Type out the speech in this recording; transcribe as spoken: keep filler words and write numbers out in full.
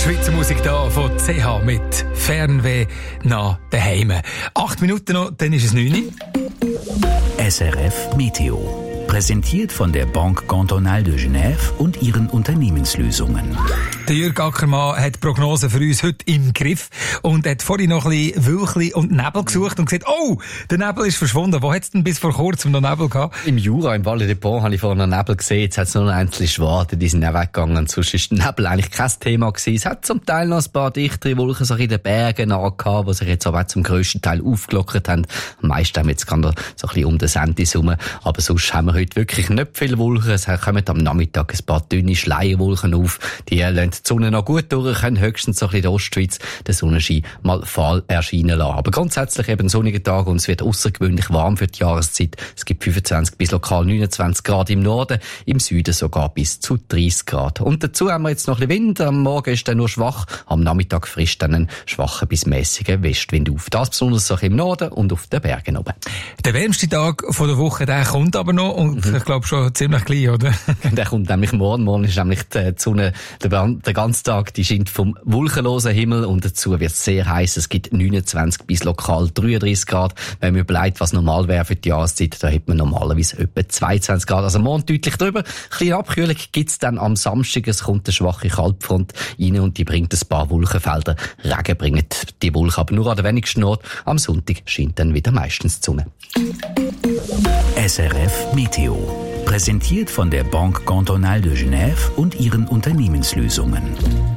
Schweizer Musik da von C H mit Fernweh nach daheim. Acht Minuten noch, dann ist es neun. S R F Meteo. Präsentiert von der Banque Cantonale de Genève und ihren Unternehmenslösungen. Der Jürg Ackermann hat die Prognose für uns heute im Griff und hat vorhin noch ein bisschen Wölkchen und Nebel gesucht und gesagt, oh, der Nebel ist verschwunden. Wo hat es denn bis vor kurzem noch Nebel gehabt? Im Jura, im Val de Pont, habe ich vorhin noch Nebel gesehen. Jetzt hat es nur noch einzelne Schwaden, die sind auch weggegangen. Sonst ist der Nebel eigentlich kein Thema gewesen. Es hat zum Teil noch ein paar dichtere Wolken so in den Bergen angehabt, die sich jetzt aber zum grössten Teil aufgelockert haben. Am meisten haben wir jetzt gerade so ein bisschen um den Sentis herum. Aber sonst haben wir heute wirklich nicht viele Wolken. Es kommen am Nachmittag ein paar dünne Schleierwolken auf. Die lassen die Sonne noch gut durch, können höchstens so ein bisschen in der Ostschweiz den Sonnenschein mal fahl erscheinen lassen. Aber grundsätzlich eben sonnige Tag und es wird außergewöhnlich warm für die Jahreszeit. Es gibt fünfundzwanzig bis lokal neunundzwanzig Grad im Norden, im Süden sogar bis zu dreißig Grad. Und dazu haben wir jetzt noch ein bisschen Wind. Am Morgen ist er nur schwach, am Nachmittag frischt dann ein schwacher bis mäßiger Westwind auf. Das besonders auch im Norden und auf den Bergen oben. Der wärmste Tag von der Woche, der kommt aber noch und mhm. ich glaube schon ziemlich gleich, oder? Der kommt nämlich morgen. Morgen ist nämlich die Sonne der, der ganze Tag, die scheint vom wolkenlosen Himmel und dazu wird es sehr heiß. Es gibt neunundzwanzig bis lokal dreiunddreißig Grad. Wenn man überlegt, was normal wäre für die Jahreszeit, da hätte man normalerweise etwa zweiundzwanzig Grad. Also morgen deutlich drüber. Kleine Abkühlung gibt es dann am Samstag. Es kommt eine schwache Kaltfront rein und die bringt ein paar Wolkenfelder. Regen bringt die Wolken aber nur an der wenigsten Ort. Am Sonntag scheint dann wieder meistens die Sonne. S R F Meteo. Präsentiert von der Banque Cantonale de Genève und ihren Unternehmenslösungen.